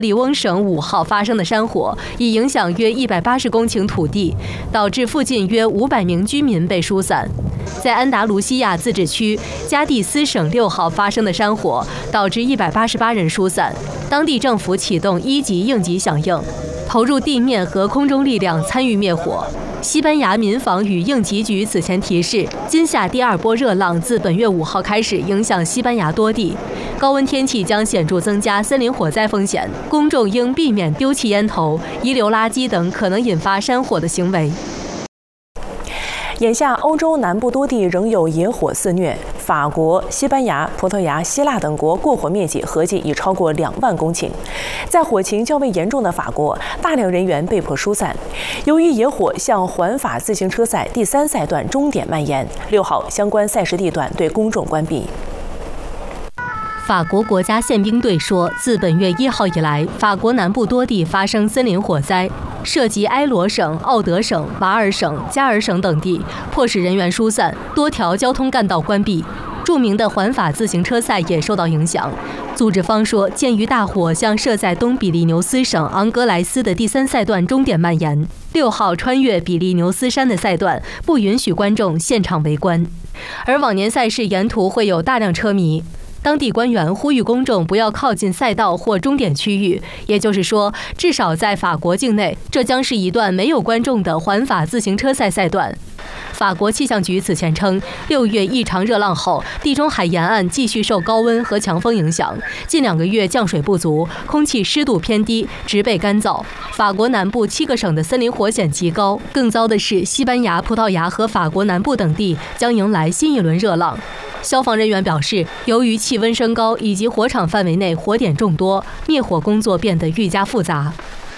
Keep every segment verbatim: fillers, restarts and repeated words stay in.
里翁省五号发生的山火，已影响约一百八十公顷土地，导致附近约五百名居民被疏散。在安达卢西亚自治区加的斯省六号发生的山火，导致一百八十八人疏散，当地政府启动一级应急响应，投入地面和空中力量参与灭火。西班牙民防与应急局此前提示，今夏第二波热浪自本月五号开始影响西班牙多地，高温天气将显著增加森林火灾风险，公众应避免丢弃烟头、遗留垃圾等可能引发山火的行为。 眼下，欧洲南部多地仍有野火肆虐。法国、西班牙、葡萄牙、希腊等国过火面积合计已超过两万公顷。在火情较为严重的法国，大量人员被迫疏散。由于野火向环法自行车赛第三赛段终点蔓延，六号相关赛事地段对公众关闭。 法国国家宪兵队说，自本月一号以来，法国南部多地发生森林火灾，涉及埃罗省、奥德省、瓦尔省、加尔省等地，迫使人员疏散，多条交通干道关闭。著名的环法自行车赛也受到影响。组织方说，鉴于大火向设在东比利牛斯省昂格莱斯的第三赛段终点蔓延，六号穿越比利牛斯山的赛段不允许观众现场围观，而往年赛事沿途会有大量车迷。当地官员呼吁公众不要靠近赛道或终点区域，也就是说，至少在法国境内，这将是一段没有观众的环法自行车赛赛段。法国气象局此前称，六月异常热浪后，地中海沿岸继续受高温和强风影响，近两个月降水不足，空气湿度偏低，植被干燥。法国南部七个省的森林火险极高，更糟的是，西班牙、葡萄牙和法国南部等地将迎来新一轮热浪。消防人员表示，由于气温升高以及火场范围内火点众多，灭火工作变得愈加复杂。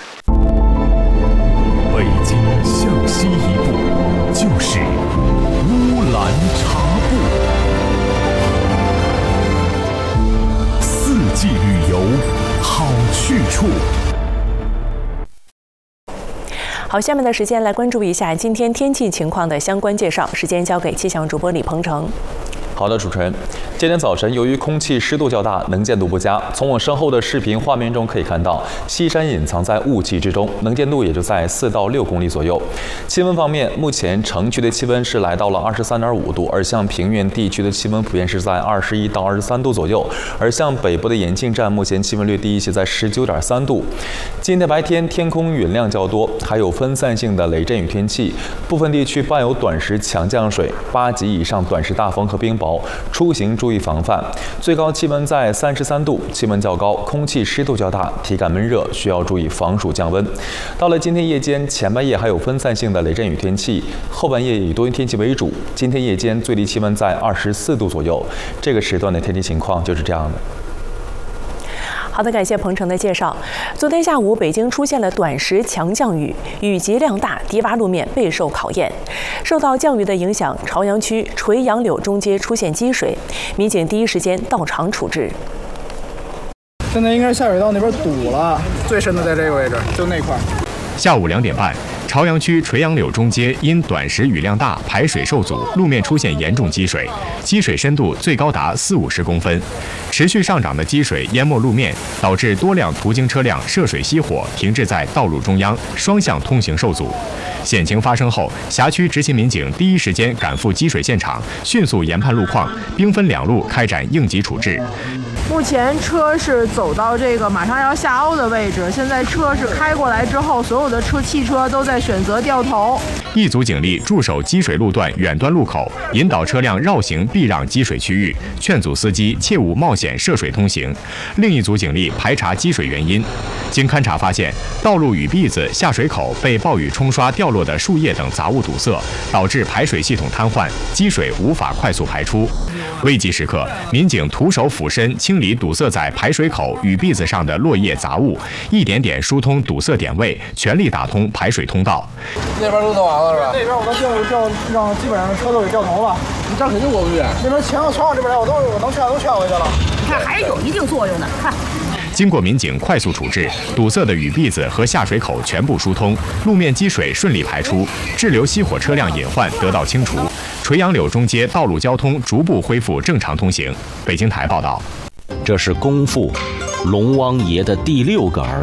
北京向西一步就是乌兰察布，四季旅游好去处。 好，下面的时间来关注一下今天天气情况的相关介绍，时间交给气象主播李鹏程。 好的，主持人，今天早晨由于空气湿度较大，能见度不佳。从我身后的视频画面中可以看到，西山隐藏在雾气之中，能见度也就在四到六公里左右。气温方面，目前城区的气温是来到了二十三点五度，而像平原地区的气温普遍是在二十一到二十三度左右。而像北部的延庆站，目前气温略低一些，在十九点三度。今天白天天空云量较多，还有分散性的雷阵雨天气，部分地区伴有短时强降水、八级以上短时大风和冰雹。出行注意防范。最高气温在三十三度，气温较高，空气湿度较大，体感闷热，需要注意防暑降温。到了今天夜间，前半夜还有分散性的雷阵雨天气，后半夜以多云天气为主。今天夜间最低气温在二十四度左右。这个时段的天气情况就是这样的。 好的，感谢鹏程的介绍。昨天下午，北京出现了短时强降雨，雨级量大，低洼路面备受考验。受到降雨的影响，朝阳区垂杨柳中街出现积水，民警第一时间到场处置。 现在应该是下水道那边堵了，最深的在这个位置，就那块。 下午两点半，朝阳区垂杨柳中街因短时雨量大，排水受阻，路面出现严重积水，积水深度最高达四五十公分。持续上涨的积水淹没路面，导致多辆途经车辆涉水熄火，停滞在道路中央，双向通行受阻。险情发生后，辖区执勤民警第一时间赶赴积水现场，迅速研判路况，兵分两路开展应急处置。 目前车是走到这个马上要下凹的位置，现在车是开过来之后，所有的车汽车都在选择掉头。 一组警力驻守积水路段远端路口，引导车辆绕行避让积水区域，劝阻司机切勿冒险涉水通行。另一组警力排查积水原因。经勘查发现，道路雨篦子下水口被暴雨冲刷掉落的树叶等杂物堵塞，导致排水系统瘫痪，积水无法快速排出。危急时刻，民警徒手俯身清理堵塞在排水口雨篦子上的落叶杂物，一点点疏通堵塞点位，全力打通排水通道。 那边都弄完了是吧？那边我都掉掉让基本上车都给掉头了。你这肯定过不去。那边全全往这边来，我都我能劝都劝回去了。 你看还是有一定作用的，看。 经过民警快速处置，堵塞的雨篦子和下水口全部疏通，路面积水顺利排出，滞留熄火车辆隐患得到清除，垂杨柳中街道路交通逐步恢复正常通行。北京台报道。 这是功夫， 龙王爷的第六个儿